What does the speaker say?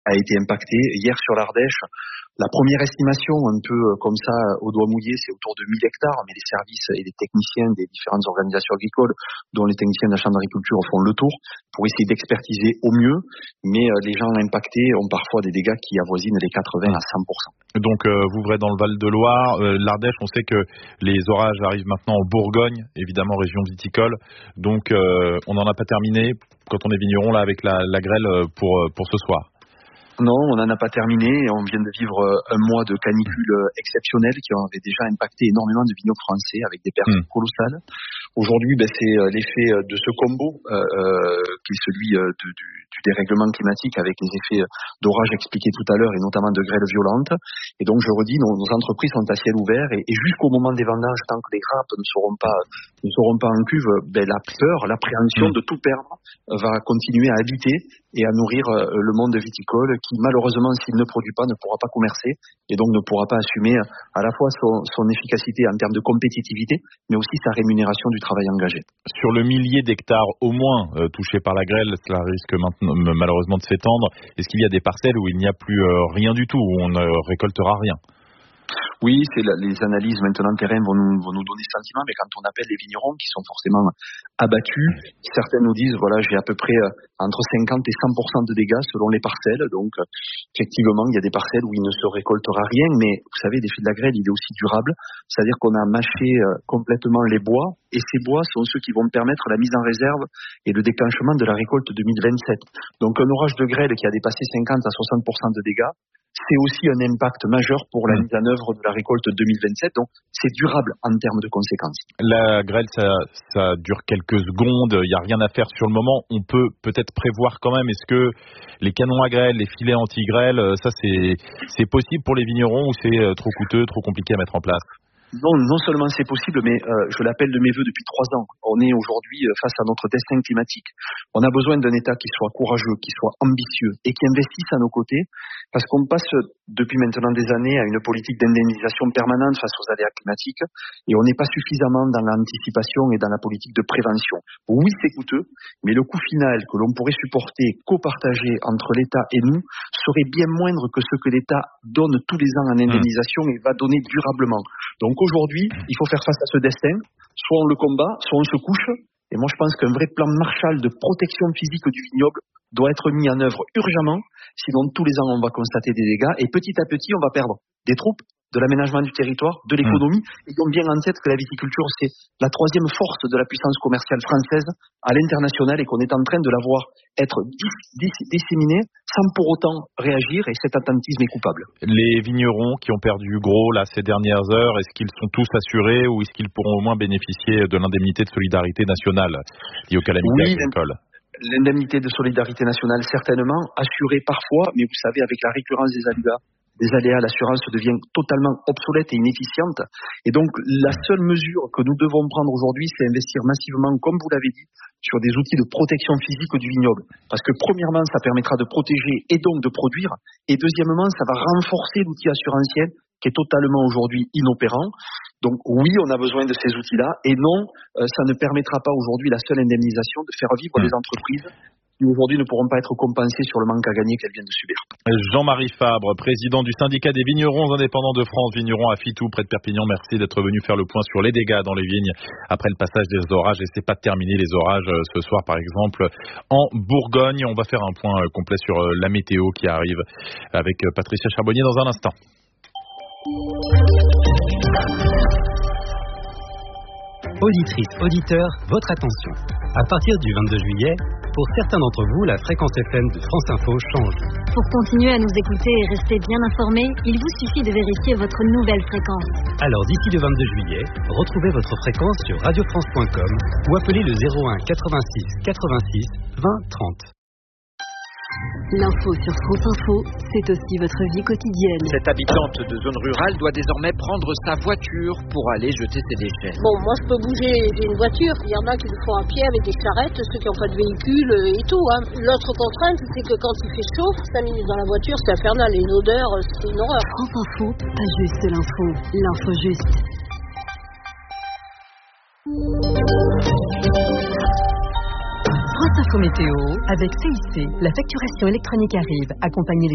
a été impacté. Hier sur l'Ardèche, la première estimation, un peu comme ça, au doigt mouillé, c'est autour de 1000 hectares, mais les services et les techniciens des différentes organisations agricoles, dont les techniciens de la Chambre d'agriculture, font le tour pour essayer d'expertiser au mieux, mais les gens impactés ont parfois des dégâts qui avoisinent les 80 à 100%. Donc vous verrez dans le Val-de-Loire, l'Ardèche, on sait que les orages arrivent maintenant en Bourgogne, évidemment région viticole, donc on n'en a pas terminé quand on est vigneron là avec la grêle pour ce soir. Non, on n'en a pas terminé. On vient de vivre un mois de canicule exceptionnel qui avait déjà impacté énormément de vignobles français avec des pertes colossales. Aujourd'hui, c'est l'effet de ce combo qui est celui du dérèglement climatique avec les effets d'orage expliqués tout à l'heure et notamment de grêles violentes. Et donc, je redis, nos entreprises sont à ciel ouvert et jusqu'au moment des vendanges, tant que les grappes ne seront pas en cuve, la peur, l'appréhension de tout perdre va continuer à habiter et à nourrir le monde viticole qui, malheureusement, s'il ne produit pas, ne pourra pas commercer et donc ne pourra pas assumer à la fois son efficacité en termes de compétitivité, mais aussi sa rémunération du travail engagé. Sur le millier d'hectares au moins touchés par la grêle, cela risque maintenant, malheureusement de s'étendre. Est-ce qu'il y a des parcelles où il n'y a plus rien du tout, où on ne récoltera rien ? Oui, les analyses maintenant de terrain vont nous donner ce sentiment, mais quand on appelle les vignerons qui sont forcément abattus, certains nous disent voilà, j'ai à peu près entre 50 et 100% de dégâts selon les parcelles. Donc effectivement, il y a des parcelles où il ne se récoltera rien, mais vous savez, l'effet de la grêle, il est aussi durable, c'est-à-dire qu'on a mâché complètement les bois, et ces bois sont ceux qui vont permettre la mise en réserve et le déclenchement de la récolte 2027. Donc un orage de grêle qui a dépassé 50 à 60% de dégâts, c'est aussi un impact majeur pour la mise en œuvre de la récolte 2027, donc c'est durable en termes de conséquences. La grêle, ça dure quelques secondes, il n'y a rien à faire sur le moment, on peut peut-être prévoir quand même, est-ce que les canons à grêle, les filets anti-grêle, ça c'est possible pour les vignerons ou c'est trop coûteux, trop compliqué à mettre en place ? Non seulement c'est possible, mais je l'appelle de mes vœux depuis 3 ans. On est aujourd'hui face à notre destin climatique. On a besoin d'un État qui soit courageux, qui soit ambitieux et qui investisse à nos côtés, parce qu'on passe depuis maintenant des années à une politique d'indemnisation permanente face aux aléas climatiques, et on n'est pas suffisamment dans l'anticipation et dans la politique de prévention. Oui, c'est coûteux, mais le coût final que l'on pourrait supporter, copartager entre l'État et nous, serait bien moindre que ce que l'État donne tous les ans en indemnisation et va donner durablement. Donc aujourd'hui, il faut faire face à ce destin. Soit on le combat, soit on se couche. Et moi, je pense qu'un vrai plan Marshall de protection physique du vignoble doit être mis en œuvre urgemment. Sinon, tous les ans, on va constater des dégâts. Et petit à petit, on va perdre des troupes, de l'aménagement du territoire, de l'économie. Ayons bien en tête que la viticulture, c'est la 3e force de la puissance commerciale française à l'international et qu'on est en train de la voir être disséminée sans pour autant réagir, et cet attentisme est coupable. Les vignerons qui ont perdu gros là ces dernières heures, est-ce qu'ils sont tous assurés ou est-ce qu'ils pourront au moins bénéficier de l'indemnité de solidarité nationale liée aux calamités agricoles ? L'indemnité de solidarité nationale, certainement, assurée parfois, mais vous savez, avec la récurrence des aléas, l'assurance devient totalement obsolète et inefficiente. Et donc, la seule mesure que nous devons prendre aujourd'hui, c'est investir massivement, comme vous l'avez dit, sur des outils de protection physique du vignoble. Parce que premièrement, ça permettra de protéger et donc de produire. Et deuxièmement, ça va renforcer l'outil assurantiel qui est totalement aujourd'hui inopérant. Donc oui, on a besoin de ces outils-là. Et non, ça ne permettra pas aujourd'hui la seule indemnisation de faire vivre les entreprises qui aujourd'hui ne pourront pas être compensées sur le manque à gagner qu'elles viennent de subir. Jean-Marie Fabre, président du syndicat des vignerons indépendants de France, vignerons à Fitou, près de Perpignan, merci d'être venu faire le point sur les dégâts dans les vignes après le passage des orages. Et c'est pas terminé les orages ce soir, par exemple, en Bourgogne. On va faire un point complet sur la météo qui arrive avec Patricia Charbonnier dans un instant. Auditrices, auditeurs, votre attention. À partir du 22 juillet, pour certains d'entre vous, la fréquence FM de France Info change. Pour continuer à nous écouter et rester bien informés, il vous suffit de vérifier votre nouvelle fréquence. Alors d'ici le 22 juillet, retrouvez votre fréquence sur radiofrance.com ou appelez le 01 86 86 20 30. L'info sur France Info, c'est aussi votre vie quotidienne. Cette habitante de zone rurale doit désormais prendre sa voiture pour aller jeter ses déchets. Bon, moi je peux bouger, j'ai une voiture. Il y en a qui le font à pied avec des charrettes, ceux qui n'ont pas de véhicule et tout. L'autre contrainte, c'est que quand il fait chaud, 5 minutes dans la voiture, c'est infernal. Les odeurs, c'est une horreur. France Info, pas juste l'info, l'info juste. France Info Météo, avec CIC, la facturation électronique arrive, accompagnée